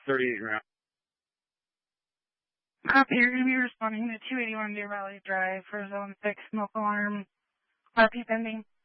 38 round. Copy, you're going to be responding to 281 Deer Valley Drive for Zone 6 smoke alarm. RP pending.